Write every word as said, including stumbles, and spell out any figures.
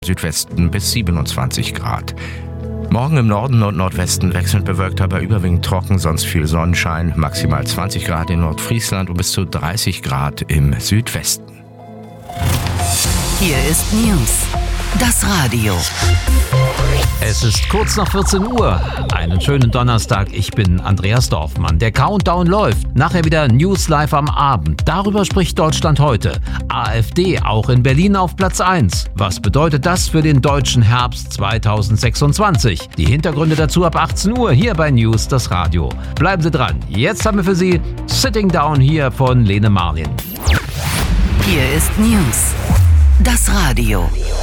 Südwesten bis siebenundzwanzig Grad. Morgen im Norden und Nordwesten wechselnd bewölkt, aber überwiegend trocken, sonst viel Sonnenschein, maximal zwanzig Grad in Nordfriesland und bis zu dreißig Grad im Südwesten. Hier ist News, das Radio. Es ist kurz nach vierzehn Uhr. Einen schönen Donnerstag. Ich bin Andreas Dorfmann. Der Countdown läuft. Nachher wieder News live am Abend. Darüber spricht Deutschland heute. AfD auch in Berlin auf Platz eins. Was bedeutet das für den deutschen Herbst zweitausendsechsundzwanzig? Die Hintergründe dazu ab achtzehn Uhr hier bei News, das Radio. Bleiben Sie dran. Jetzt haben wir für Sie Sitting Down hier von Lene Marlin. Hier ist News, das Radio.